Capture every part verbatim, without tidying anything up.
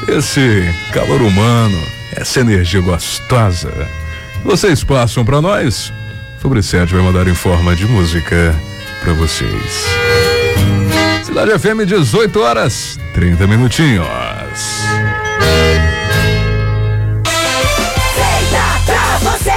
esse calor humano, essa energia gostosa, vocês passam pra nós. Fabricete vai mandar em forma de música pra vocês. Cidade F M, dezoito horas, trinta minutinhos. Feita pra você,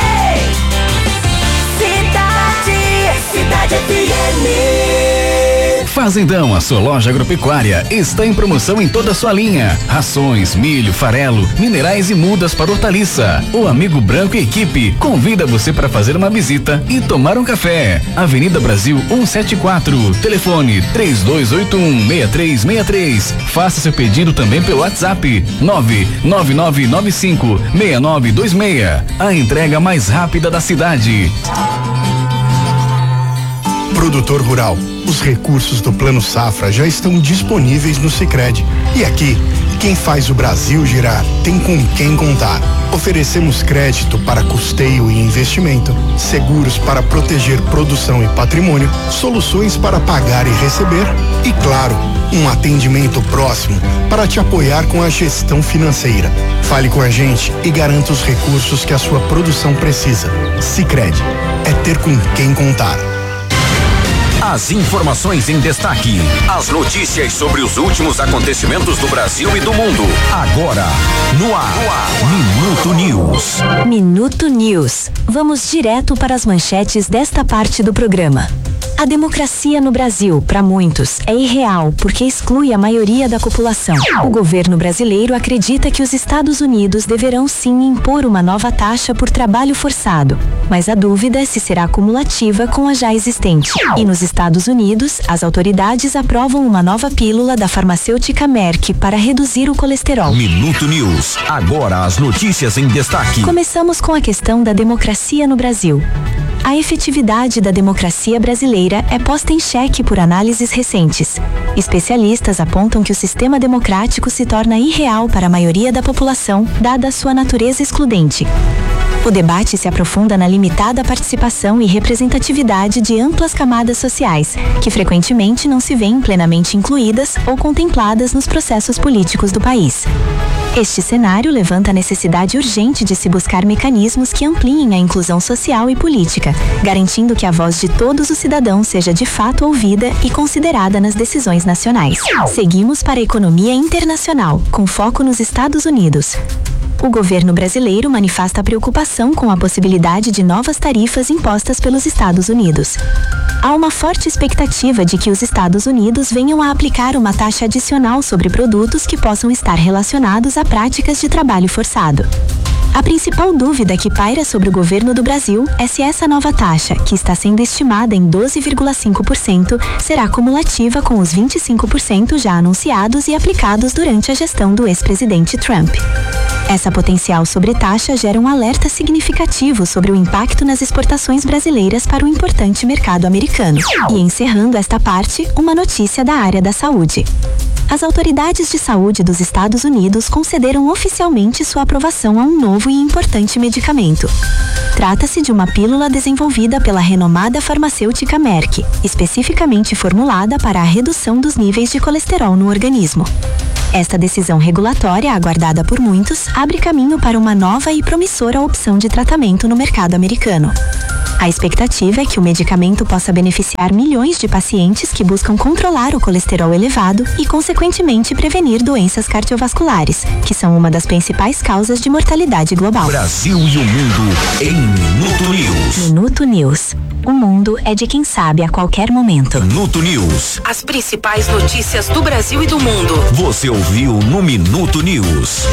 Cidade, Cidade F M. Fazendão, a sua loja agropecuária, está em promoção em toda a sua linha. Rações, milho, farelo, minerais e mudas para hortaliça. O Amigo Branco e equipe convida você para fazer uma visita e tomar um café. Avenida Brasil cento e setenta e quatro, telefone três dois oito um, seis três seis três. Faça seu pedido também pelo WhatsApp nove nove nove nove cinco seis nove dois seis. A entrega mais rápida da cidade. Produtor rural, os recursos do Plano Safra já estão disponíveis no Sicredi. E aqui, quem faz o Brasil girar tem com quem contar. Oferecemos crédito para custeio e investimento, seguros para proteger produção e patrimônio, soluções para pagar e receber e, claro, um atendimento próximo para te apoiar com a gestão financeira. Fale com a gente e garanta os recursos que a sua produção precisa. Sicredi, é ter com quem contar. As informações em destaque, as notícias sobre os últimos acontecimentos do Brasil e do mundo. Agora, no ar, no ar. Minuto News. Minuto News. Vamos direto para as manchetes desta parte do programa. A democracia no Brasil, para muitos, é irreal porque exclui a maioria da população. O governo brasileiro acredita que os Estados Unidos deverão sim impor uma nova taxa por trabalho forçado, mas a dúvida é se será cumulativa com a já existente. E nos Estados Unidos, as autoridades aprovam uma nova pílula da farmacêutica Merck para reduzir o colesterol. Minuto News. Agora as notícias em destaque. Começamos com a questão da democracia no Brasil. A efetividade da democracia brasileira é posta em xeque por análises recentes. Especialistas apontam que o sistema democrático se torna irreal para a maioria da população, dada a sua natureza excludente. O debate se aprofunda na limitada participação e representatividade de amplas camadas sociais, que frequentemente não se veem plenamente incluídas ou contempladas nos processos políticos do país. Este cenário levanta a necessidade urgente de se buscar mecanismos que ampliem a inclusão social e política, garantindo que a voz de todos os cidadãos seja de fato ouvida e considerada nas decisões nacionais. Seguimos para a economia internacional, com foco nos Estados Unidos. O governo brasileiro manifesta preocupação com a possibilidade de novas tarifas impostas pelos Estados Unidos. Há uma forte expectativa de que os Estados Unidos venham a aplicar uma taxa adicional sobre produtos que possam estar relacionados a práticas de trabalho forçado. A principal dúvida que paira sobre o governo do Brasil é se essa nova taxa, que está sendo estimada em doze vírgula cinco por cento, será cumulativa com os vinte e cinco por cento já anunciados e aplicados durante a gestão do ex-presidente Trump. Essa potencial sobretaxa gera um alerta significativo sobre o impacto nas exportações brasileiras para o importante mercado americano. E encerrando esta parte, uma notícia da área da saúde. As autoridades de saúde dos Estados Unidos concederam oficialmente sua aprovação a um novo e importante medicamento. Trata-se de uma pílula desenvolvida pela renomada farmacêutica Merck, especificamente formulada para a redução dos níveis de colesterol no organismo. Esta decisão regulatória, aguardada por muitos, abre caminho para uma nova e promissora opção de tratamento no mercado americano. A expectativa é que o medicamento possa beneficiar milhões de pacientes que buscam controlar o colesterol elevado e, consequentemente, prevenir doenças cardiovasculares, que são uma das principais causas de mortalidade global. Brasil e o mundo em Minuto News. Minuto News. O mundo é de quem sabe a qualquer momento. Minuto News. As principais notícias do Brasil e do mundo. Você ouviu no Minuto News.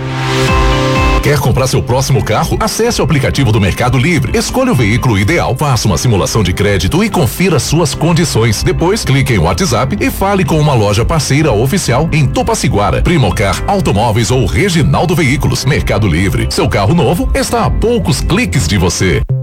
Quer comprar seu próximo carro? Acesse o aplicativo do Mercado Livre, escolha o veículo ideal, faça uma simulação de crédito e confira suas condições. Depois, clique em WhatsApp e fale com uma loja parceira oficial em Topaciguara, Primocar, Automóveis ou Reginaldo Veículos. Mercado Livre, seu carro novo está a poucos cliques de você.